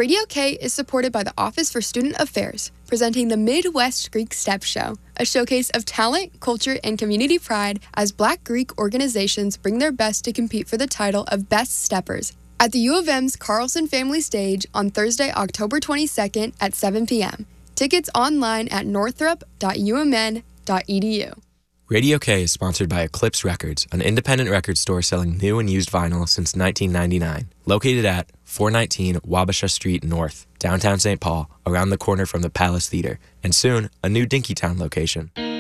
Radio K is supported by the Office for Student Affairs, presenting the Midwest Greek Step Show, a showcase of talent, culture, and community pride as Black Greek organizations bring their best to compete for the title of Best Steppers at the U of M's Carlson Family Stage on Thursday, October 22nd at 7 p.m. Tickets online at northrop.umn.edu. Radio K is sponsored by Eclipse Records, an independent record store selling new and used vinyl since 1999. Located at 419 Wabasha Street North, downtown St. Paul, around the corner from the Palace Theater, and soon a new Dinkytown location.